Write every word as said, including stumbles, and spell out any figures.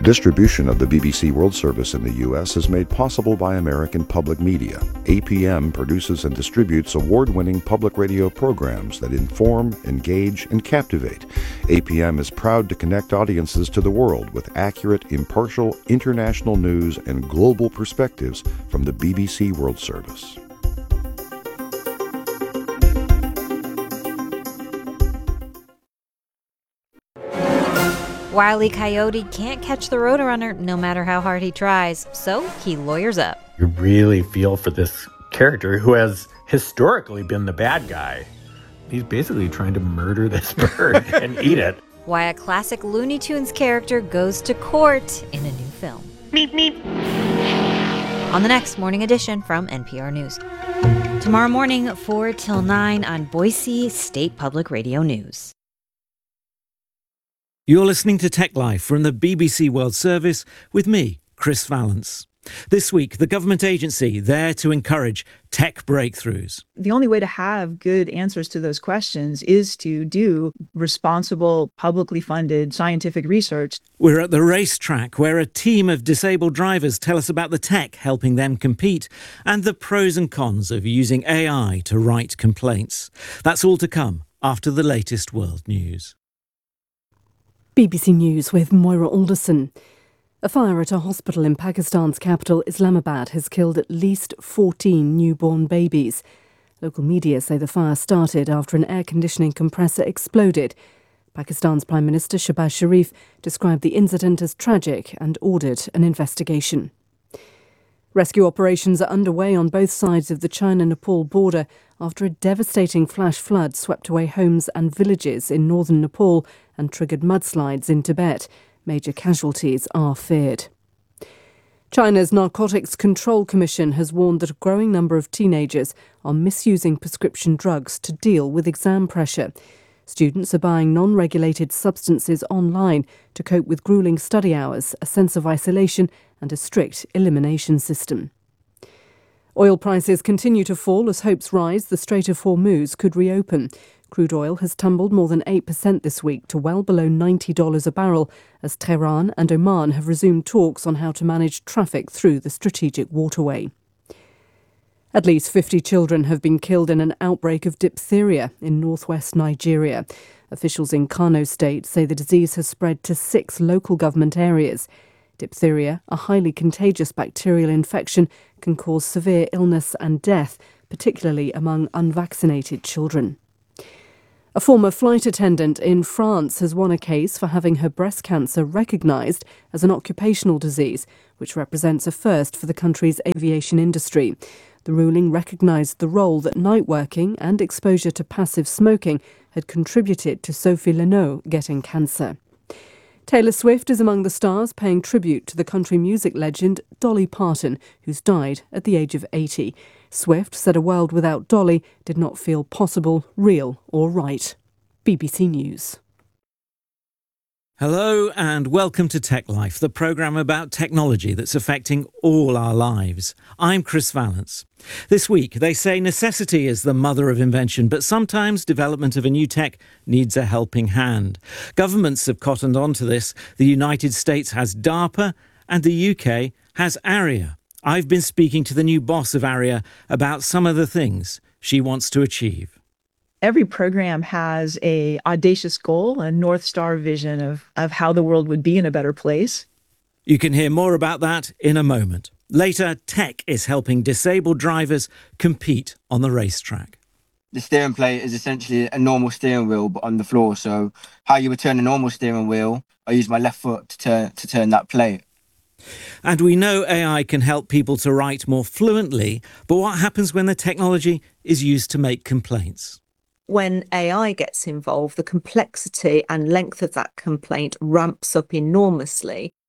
Distribution of the B B C World Service in the U S is made possible by American Public Media. A P M produces and distributes award-winning public radio programs that inform, engage, and captivate. A P M is proud to connect audiences to the world with accurate, impartial, international news and global perspectives from the B B C World Service. Wile E. Coyote can't catch the Roadrunner no matter how hard he tries, so he lawyers up. You really feel for this character who has historically been the bad guy. He's basically trying to murder this bird and eat it. Why a classic Looney Tunes character goes to court in a new film. Meep, meep. On the next Morning Edition from N P R News. Tomorrow morning, four till nine on Boise State Public Radio News. You're listening to Tech Life from the B B C World Service with me, Chris Vallance. This week, the government agency there to encourage tech breakthroughs. The only way to have good answers to those questions is to do responsible, publicly funded scientific research. We're at the racetrack where a team of disabled drivers tell us about the tech helping them compete and the pros and cons of using A I to write complaints. That's all to come after the latest world news. B B C News with Moira Alderson. A fire at a hospital in Pakistan's capital, Islamabad, has killed at least fourteen newborn babies. Local media say the fire started after an air conditioning compressor exploded. Pakistan's Prime Minister Shehbaz Sharif described the incident as tragic and ordered an investigation. Rescue operations are underway on both sides of the China-Nepal border after a devastating flash flood swept away homes and villages in northern Nepal and triggered mudslides in Tibet. Major casualties are feared. China's Narcotics Control Commission has warned that a growing number of teenagers are misusing prescription drugs to deal with exam pressure. Students are buying non-regulated substances online to cope with grueling study hours, a sense of isolation and a strict elimination system. Oil prices continue to fall as hopes rise the Strait of Hormuz could reopen. Crude oil has tumbled more than eight percent this week to well below ninety dollars a barrel as Tehran and Oman have resumed talks on how to manage traffic through the strategic waterway. At least fifty children have been killed in an outbreak of diphtheria in northwest Nigeria. Officials in Kano State say the disease has spread to six local government areas. Diphtheria, a highly contagious bacterial infection, can cause severe illness and death, particularly among unvaccinated children. A former flight attendant in France has won a case for having her breast cancer recognised as an occupational disease, which represents a first for the country's aviation industry. The ruling recognised the role that night working and exposure to passive smoking had contributed to Sophie Lenneau getting cancer. Taylor Swift is among the stars paying tribute to the country music legend Dolly Parton, who's died at the age of eighty. Swift said a world without Dolly did not feel possible, real or right. B B C News. Hello and welcome to Tech Life, the programme about technology that's affecting all our lives. I'm Chris Vallance. This week, they say necessity is the mother of invention, but sometimes development of a new tech needs a helping hand. Governments have cottoned on to this. The United States has DARPA and the U K has ARIA. I've been speaking to the new boss of ARIA about some of the things she wants to achieve. Every program has a audacious goal, a North Star vision of, of how the world would be in a better place. You can hear more about that in a moment. Later, tech is helping disabled drivers compete on the racetrack. The steering plate is essentially a normal steering wheel, but on the floor. So how you would turn a normal steering wheel, I use my left foot to turn, to turn that plate. And we know A I can help people to write more fluently, but what happens when the technology is used to make complaints? When A I gets involved, the complexity and length of that complaint ramps up enormously.